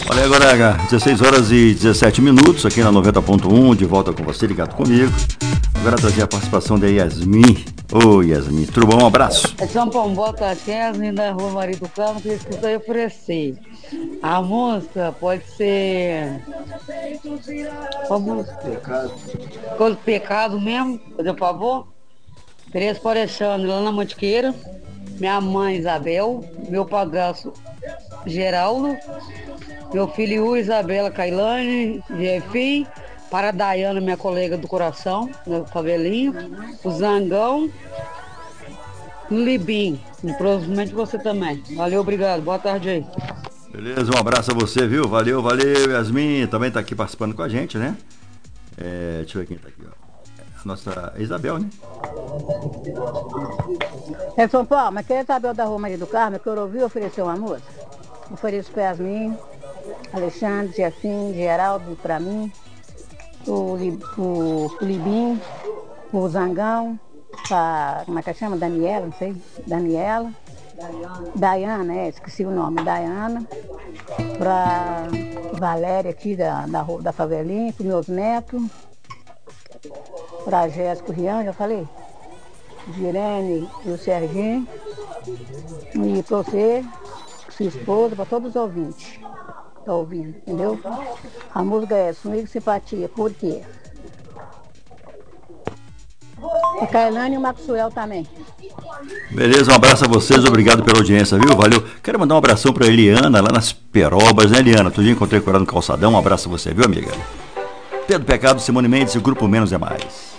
Olha agora, 16 horas e 17 minutos, aqui na 90.1, de volta com você, ligado comigo. Agora trazer a participação da Yasmin. Ô Yasmin, tudo bom? Um abraço. É São Paulo, boa tarde, Yasmin da Rua Maria do Carmo, que escuta e oferecer. A música pode ser. Qual música? Pecado. Coisa de pecado mesmo, fazer um favor. Tereza por Alexandre, lá na Mantiqueira. Minha mãe Isabel, meu padrasto Geraldo, meu filho Isabela Cailane, Jefim, para a Dayana, minha colega do coração, meu favelinho, o Zangão, o Libim, e provavelmente você também. Valeu, obrigado, boa tarde aí. Beleza, um abraço a você, viu? Valeu, valeu, Yasmin. Também tá aqui participando com a gente, né? Deixa eu ver quem tá aqui, ó. A nossa Isabel, né? São Paulo, mas quem é Isabel da Rua Maria do Carmo, que eu ouvi oferecer uma música? Ofereço para Yasmin, Alexandre, Jefim, Geraldo, para mim, o Libim, o Zangão, como é que chama? Daniela, não sei, Daniela. Dayana, esqueci o nome, Dayana, pra Valéria aqui da favelinha, pros meus netos, pra Jéssica, o Rian, já falei, Girene e o Serginho, e pra você, sua esposa, pra todos os ouvintes, tá ouvindo, entendeu? A música é Sumigo Simpatia, por quê? A Kailane e o Maxwell também. Beleza, um abraço a vocês, obrigado pela audiência, viu? Valeu. Quero mandar um abração pra Eliana, lá nas Perobas, né, Eliana? Outro dia encontrei com ela no calçadão, um abraço a você, viu, amiga? Pedro Pecado, Simone Mendes e o Grupo Menos é Mais.